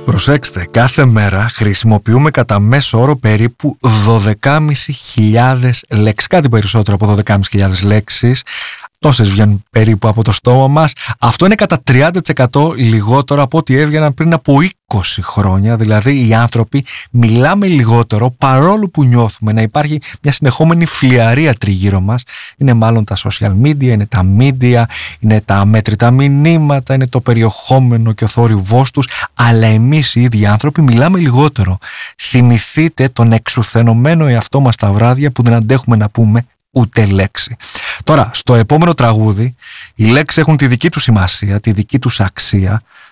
Προσέξτε, κάθε μέρα χρησιμοποιούμε κατά μέσο όρο περίπου 12.500 λέξεις, κάτι περισσότερο από 12.500 λέξεις. Τόσες βγαίνουν περίπου από το στόμα μας. Αυτό είναι κατά 30% λιγότερο από ό,τι έβγαιναν πριν από 20 χρόνια. Δηλαδή οι άνθρωποι μιλάμε λιγότερο, παρόλο που νιώθουμε να υπάρχει μια συνεχόμενη φλιαρία τριγύρω μας. Είναι μάλλον τα social media, είναι τα media, είναι τα αμέτρητα μηνύματα, είναι το περιεχόμενο και ο θόρυβός τους. Αλλά εμείς οι ίδιοι άνθρωποι μιλάμε λιγότερο. Θυμηθείτε τον εξουθενωμένο εαυτό μας τα βράδια που δεν αντέχουμε να πούμε ούτε λέξη. Τώρα, στο επόμενο τραγούδι, οι λέξεις έχουν τη δική τους σημασία, τη δική τους αξία.